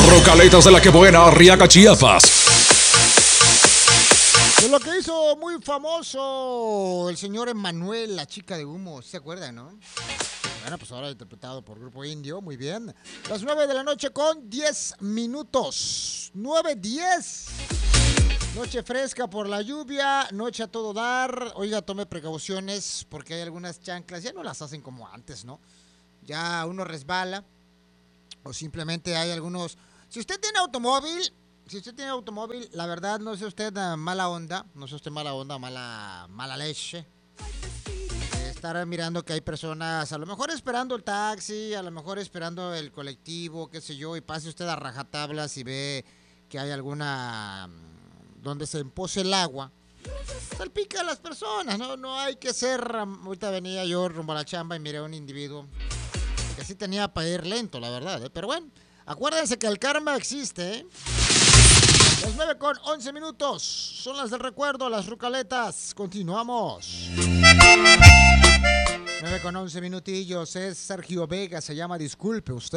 Rucaletas de la que buena, Arriaga, Chiapas. De lo que hizo muy famoso el señor Emmanuel, la chica de humo, ¿se acuerdan, no? Bueno, pues ahora interpretado por Grupo Indio, muy bien. Las 9 de la noche con 10 minutos. 9:10. Noche fresca por la lluvia, noche a todo dar. Oiga, tome precauciones porque hay algunas chanclas, ya no las hacen como antes, ¿no? Ya uno resbala o simplemente hay algunos... Si usted tiene automóvil, la verdad no sea usted mala onda, mala leche. Estar mirando que hay personas, a lo mejor esperando el taxi, a lo mejor esperando el colectivo, qué sé yo, y pase usted a rajatablas y ve que hay alguna donde se empoce el agua. Salpica a las personas, no hay que ser. Ahorita venía yo rumbo a la chamba y miré a un individuo que sí tenía para ir lento, la verdad, pero bueno, acuérdense que el karma existe, ¿eh? Las 9 con 11 minutos. Son las del recuerdo, las rucaletas. Continuamos. 9 con 11 minutillos. Es Sergio Vega. Se llama Disculpe Usted.